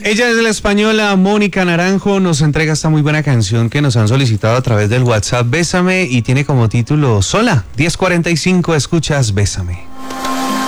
Ella es la española Mónica Naranjo, nos entrega esta muy buena canción que nos han solicitado a través del WhatsApp Bésame y tiene como título Sola. 10:45, escuchas Bésame.